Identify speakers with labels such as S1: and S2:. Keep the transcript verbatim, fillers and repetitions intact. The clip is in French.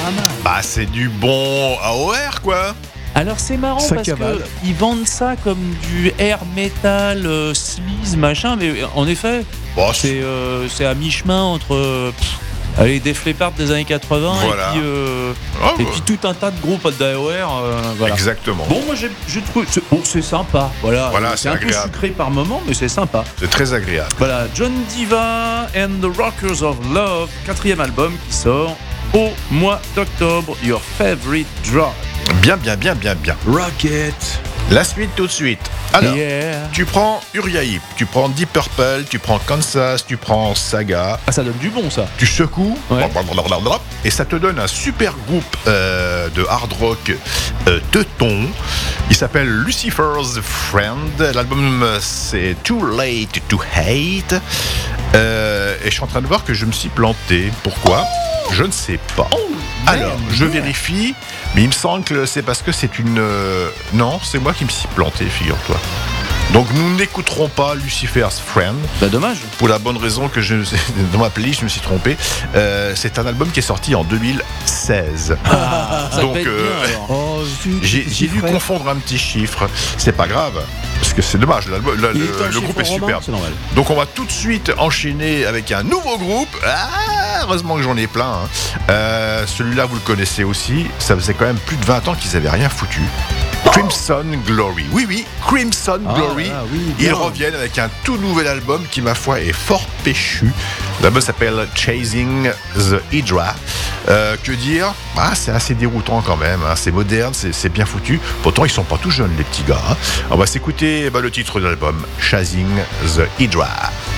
S1: mal.
S2: Bah, c'est du bon A O R, quoi.
S1: Alors c'est marrant
S3: Ça
S1: parce
S3: cavale.
S1: qu'ils vendent ça comme du air metal, euh, sleaze, machin, mais en effet,
S2: Bon,
S1: c'est, euh, c'est à mi-chemin entre euh, pff, allez, Def Leppard des années quatre-vingts
S2: Voilà.
S1: et, puis, euh,
S2: Oh,
S1: et
S2: bah,
S1: puis tout un tas de groupes d'A O R. Euh, voilà.
S2: exactement.
S1: Bon, moi j'ai, j'ai trouvé. C'est, bon, c'est sympa. Voilà,
S2: Voilà,
S1: c'est
S2: c'est
S1: un
S2: agréable.
S1: peu sucré par moment, mais c'est sympa.
S2: C'est très agréable.
S1: Voilà, John Diva and the Rockers of Love, quatrième album qui sort au mois d'octobre. Your favorite drug.
S2: Bien, bien, bien, bien, bien.
S3: Rocket.
S2: La suite tout de suite. Alors,
S1: Yeah.
S2: tu prends Uriah Heep, tu prends Deep Purple, tu prends Kansas, tu prends Saga,
S1: Ah, ça donne du bon ça.
S2: tu secoues,
S1: Ouais.
S2: et ça te donne un super groupe euh, de hard rock euh, teuton. Il s'appelle Lucifer's Friend. L'album, euh, c'est Too Late to Hate. Euh, et je suis en train de voir que je me suis planté. Pourquoi ? Je ne sais pas. Alors, je vérifie, mais il me semble que c'est parce que c'est une... euh, Non, c'est moi qui me suis planté, figure-toi. Donc nous n'écouterons pas Lucifer's Friend,
S1: Bah dommage.
S2: pour la bonne raison que je, dans ma playlist, je me suis trompé. Euh, c'est un album qui est sorti en deux mille seize.
S1: Ah, ça
S2: Donc,
S1: peut être
S2: euh,
S1: bien alors.
S3: Oh, zut,
S2: J'ai,
S3: petit
S2: j'ai dû
S3: frère.
S2: confondre un petit chiffre. C'est pas grave, parce que c'est dommage. L'album- le,
S3: Il
S2: le-
S3: est en
S2: le
S3: chiffre
S2: groupe est
S3: romain,
S2: superbe.
S3: c'est normal.
S2: Donc on va tout de suite enchaîner avec un nouveau groupe. Ah, heureusement que j'en ai plein. hein. Euh, celui-là, vous le connaissez aussi. Ça faisait quand même plus de vingt ans qu'ils avaient rien foutu. Crimson Glory. Oui, oui, Crimson
S3: Ah,
S2: Glory.
S3: ah, oui,
S2: Ils
S3: bien.
S2: reviennent avec un tout nouvel album qui, ma foi, est fort péchu. L'album s'appelle Chasing the Hydra. Euh, que dire ? Ah, c'est assez déroutant quand même. hein. C'est moderne, c'est, c'est bien foutu. Pourtant, ils sont pas tout jeunes, les petits gars. hein. On va s'écouter bah, le titre de l'album, Chasing the Hydra.